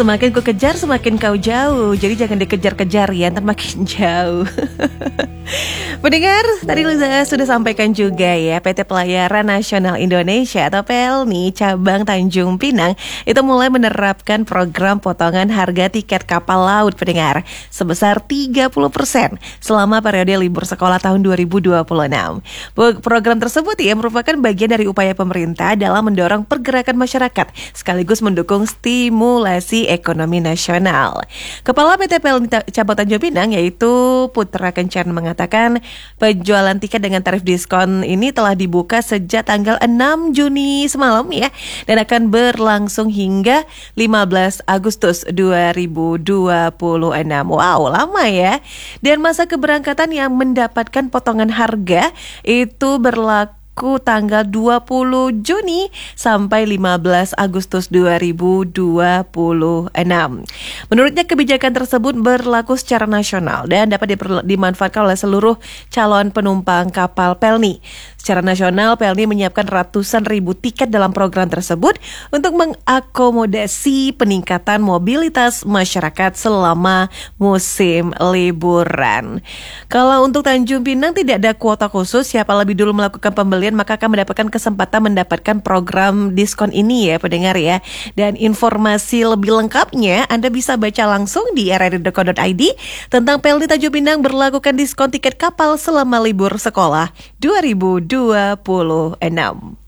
Semakin ku kejar, semakin kau jauh. Jadi jangan dikejar-kejar ya, ntar makin jauh. Pendengar, tadi Liza sudah sampaikan juga ya, PT Pelayaran Nasional Indonesia atau PLNI cabang Tanjung Pinang itu mulai menerapkan program potongan harga tiket kapal laut pendengar sebesar 30% selama periode libur sekolah tahun 2026. Program tersebut ya merupakan bagian dari upaya pemerintah dalam mendorong pergerakan masyarakat sekaligus mendukung stimulasi ekonomi nasional. Kepala PT PLNI cabang Tanjung Pinang yaitu Putra Kencan mengatakan penjualan tiket dengan tarif diskon ini telah dibuka sejak tanggal 6 Juni semalam ya dan akan berlangsung hingga 15 Agustus 2026. Wow, lama ya. Dan masa keberangkatan yang mendapatkan potongan harga itu berlaku tanggal 20 Juni sampai 15 Agustus 2026. Menurutnya kebijakan tersebut berlaku secara nasional dan dapat dimanfaatkan oleh seluruh calon penumpang kapal PLNI. Secara nasional, PLNI menyiapkan ratusan ribu tiket dalam program tersebut untuk mengakomodasi peningkatan mobilitas masyarakat selama musim liburan. Kalau untuk Tanjung Pinang tidak ada kuota khusus, siapa lebih dulu melakukan pembelian maka akan mendapatkan kesempatan mendapatkan program diskon ini ya pendengar ya. Dan informasi lebih lengkapnya Anda bisa baca langsung di rri.co.id tentang PLNI Tanjung Pinang berlakukan diskon tiket kapal selama libur sekolah 2026.